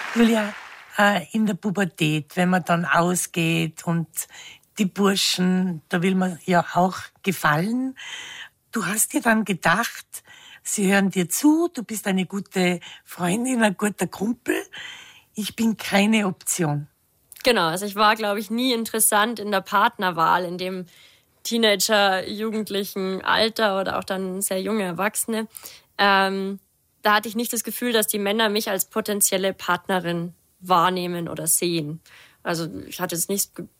Julia, in der Pubertät, wenn man dann ausgeht und die Burschen, da will man ja auch gefallen. Du hast dir dann gedacht, sie hören dir zu, du bist eine gute Freundin, ein guter Kumpel. Ich bin keine Option. Genau, also ich war, glaube ich, nie interessant in der Partnerwahl, in dem Teenager, jugendlichen Alter oder auch dann sehr junge Erwachsene. Da hatte ich nicht das Gefühl, dass die Männer mich als potenzielle Partnerin wahrnehmen oder sehen. Also ich hatte jetzt nicht